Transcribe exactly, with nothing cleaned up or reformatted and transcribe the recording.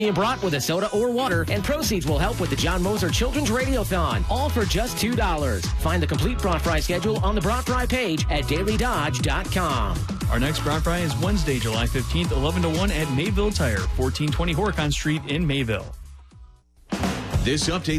brought with a soda or water, and proceeds will help with the John Moser Children's Radiothon, all for just two dollars. Find the complete Brought Fry schedule on the Brought Fry page at daily dodge dot com. Our next Brought Fry is Wednesday, July fifteenth, eleven to one at Mayville Tire, fourteen twenty Horicon Street in Mayville. This update